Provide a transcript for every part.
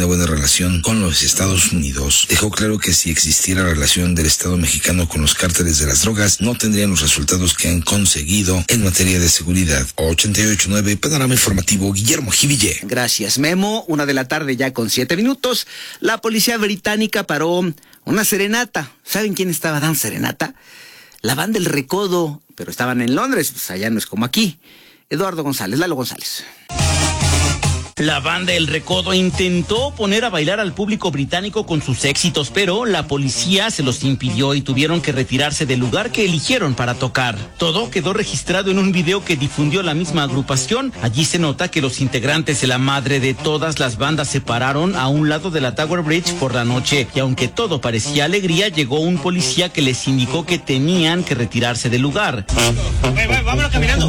una buena relación con los Estados Unidos. Dejó claro que si existiera relación del Estado mexicano con los cárteles de las drogas, no tendrían los resultados que han conseguido en materia de seguridad. 88.9, Panorama Informativo, Guillermo Jiville. Gracias, Memo. 1:00 p.m. ya con 7 minutos. La policía británica paró una serenata. ¿Saben quién estaba dando serenata? La banda El Recodo, pero estaban en Londres, pues allá no es como aquí. Eduardo González, Lalo González. La banda El Recodo intentó poner a bailar al público británico con sus éxitos, pero la policía se los impidió y tuvieron que retirarse del lugar que eligieron para tocar. Todo quedó registrado en un video que difundió la misma agrupación. Allí se nota que los integrantes de la madre de todas las bandas se pararon a un lado de la Tower Bridge por la noche, y aunque todo parecía alegría, llegó un policía que les indicó que tenían que retirarse del lugar. Vámonos caminando.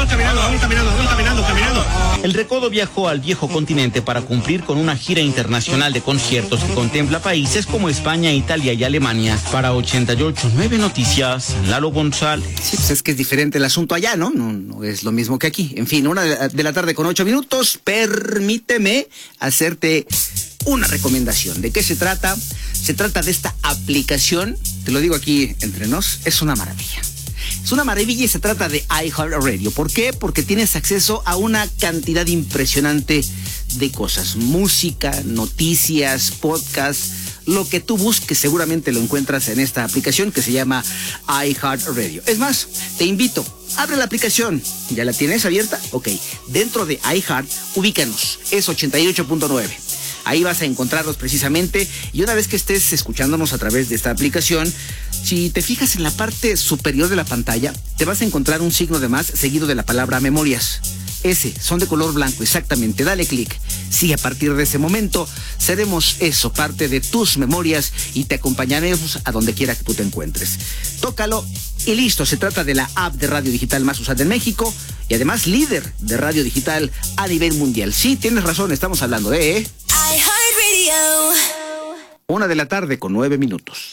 El Recodo viajó al viejo continente para cumplir con una gira internacional de conciertos que contempla países como España, Italia y Alemania. Para 88.9 Noticias, Lalo González. Sí, pues es que es diferente el asunto allá, ¿no? No es lo mismo que aquí. En fin, 1:00 p.m. con 8 minutos. Permíteme hacerte una recomendación. ¿De qué se trata? Se trata de esta aplicación. Te lo digo aquí entre nos, es una maravilla. Es una maravilla y se trata de iHeartRadio. ¿Por qué? Porque tienes acceso a una cantidad impresionante de cosas. Música, noticias, podcasts, lo que tú busques seguramente lo encuentras en esta aplicación que se llama iHeartRadio. Es más, te invito, abre la aplicación. ¿Ya la tienes abierta? Ok. Dentro de iHeart, ubícanos. Es 88.9. Ahí vas a encontrarlos precisamente, y una vez que estés escuchándonos a través de esta aplicación, si te fijas en la parte superior de la pantalla, te vas a encontrar un signo de más seguido de la palabra memorias. Son de color blanco, exactamente. Dale clic. Sí, a partir de ese momento seremos parte de tus memorias, y te acompañaremos a donde quiera que tú te encuentres. Tócalo y listo. Se trata de la app de radio digital más usada en México y además líder de radio digital a nivel mundial. Sí, tienes razón, estamos hablando de iHeartRadio. 1:00 p.m. con 9 minutos.